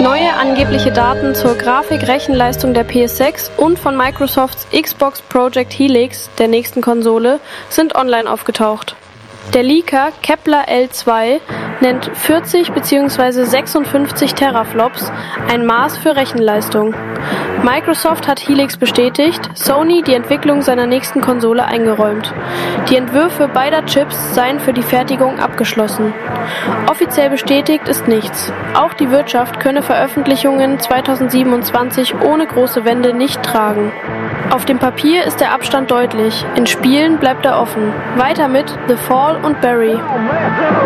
Neue angebliche Daten zur Grafik-Rechenleistung der PS6 und von Microsofts Xbox Project Helix, der nächsten Konsole, sind online aufgetaucht. Der Leaker Kepler L2 nennt 40 bzw. 56 Teraflops, ein Maß für Rechenleistung. Microsoft hat Helix bestätigt, Sony die Entwicklung seiner nächsten Konsole eingeräumt. Die Entwürfe beider Chips seien für die Fertigung abgeschlossen. Offiziell bestätigt ist nichts. Auch die Wirtschaft könne Veröffentlichungen 2027 ohne große Wende nicht tragen. Auf dem Papier ist der Abstand deutlich, in Spielen bleibt er offen. Weiter mit The Fall und Barry.